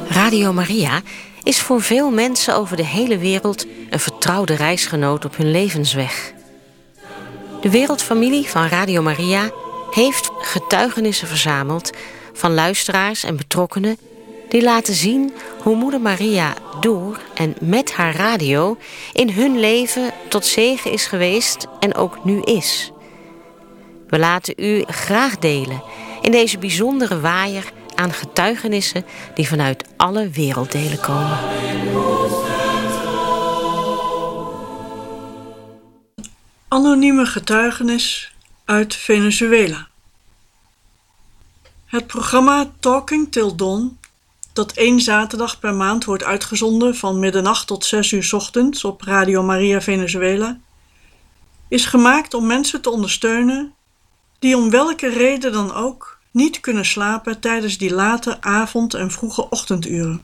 Radio Maria is voor veel mensen over de hele wereld een vertrouwde reisgenoot op hun levensweg. De wereldfamilie van Radio Maria heeft getuigenissen verzameld van luisteraars en betrokkenen die laten zien hoe Moeder Maria door en met haar radio in hun leven tot zegen is geweest en ook nu is. We laten u graag delen in deze bijzondere waaier aan getuigenissen die vanuit alle werelddelen komen. Anonieme getuigenis uit Venezuela. Het programma Talking Till Dawn, dat 1 zaterdag per maand wordt uitgezonden van middernacht tot 6 uur 's ochtends op Radio Maria Venezuela, is gemaakt om mensen te ondersteunen die om welke reden dan ook niet kunnen slapen tijdens die late avond- en vroege ochtenduren.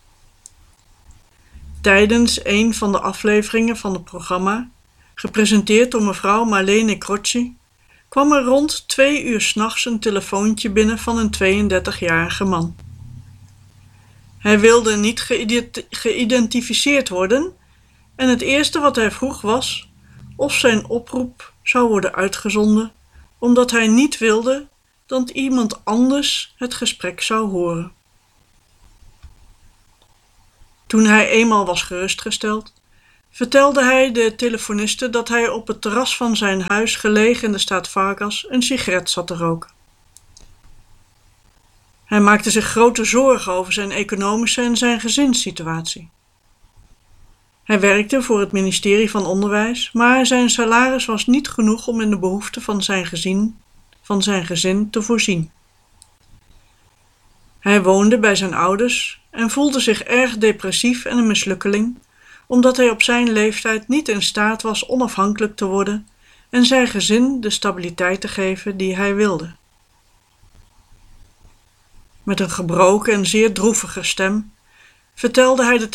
Tijdens een van de afleveringen van het programma, gepresenteerd door mevrouw Marlene Croci, kwam er rond 2 uur 's nachts een telefoontje binnen van een 32-jarige man. Hij wilde niet geïdentificeerd worden en het eerste wat hij vroeg was of zijn oproep zou worden uitgezonden, omdat hij niet wilde dat iemand anders het gesprek zou horen. Toen hij eenmaal was gerustgesteld, vertelde hij de telefoniste dat hij op het terras van zijn huis gelegen in de staat Vargas een sigaret zat te roken. Hij maakte zich grote zorgen over zijn economische en zijn gezinssituatie. Hij werkte voor het ministerie van Onderwijs, maar zijn salaris was niet genoeg om in de behoeften van zijn gezin te voorzien. Hij woonde bij zijn ouders en voelde zich erg depressief en een mislukkeling, omdat hij op zijn leeftijd niet in staat was onafhankelijk te worden en zijn gezin de stabiliteit te geven die hij wilde. Met een gebroken en zeer droevige stem vertelde hij de